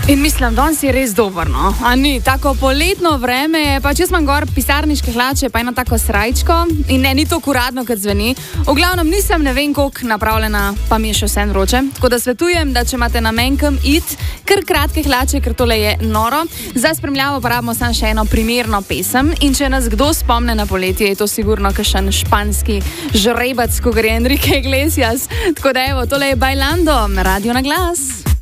In mislim, danes je res dober, no? A ni, tako poletno vreme, pa če sem gor pisarniške hlače, pa eno tako srajčko in ne, ni to uradno, kot zveni. V glavnem nisem ne vem koliko napravljena, pa mi je še vse vroče. Tako da svetujem, da če imate namen kam iti, kar kratke hlače, ker tole je noro. Za spremljavo pa rabimo samo še eno primerno pesem in če nas kdo spomne na poletje, je to sigurno kakšen španski žrebec, ko gre Enrique Iglesias. Tako da evo, tole je Bailando, Radio na glas.